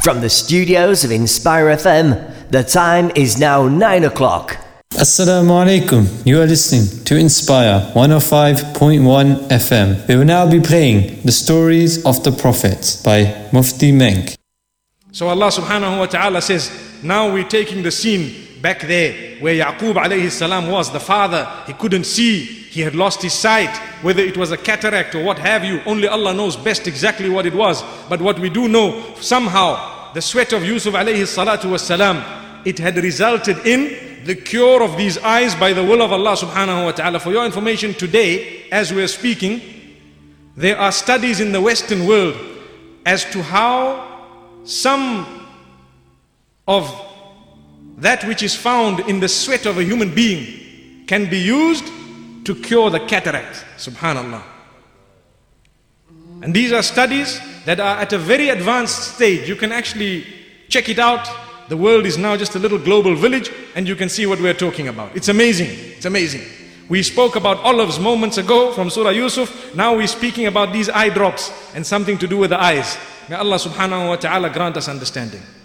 From the studios of Inspire FM, the time is now 9 o'clock. Assalamu alaikum. You are listening to Inspire 105.1 FM. We will now be playing the stories of the prophets by Mufti Menk. So Allah subhanahu wa ta'ala says, now we're taking the scene back there where Yaqub alayhi salam was, the father. He couldn't see, he had lost his sight, whether it was a cataract or what have you. Only Allah knows best exactly what it was. But what we do know, somehow the sweat of Yusuf alayhi salatu was salam, it had resulted in the cure of these eyes by the will of Allah subhanahu wa ta'ala. For your information, today as we are speaking, there are studies in the Western world as to how some of that which is found in the sweat of a human being can be used to cure the cataract. Subhanallah. And these are studies that are at a very advanced stage. You can actually check it out. The world is now just a little global village, and you can see what we're talking about. It's amazing. It's amazing. We spoke about olives moments ago from Surah Yusuf. Now we're speaking about these eye drops and something to do with the eyes. May Allah subhanahu wa ta'ala grant us understanding.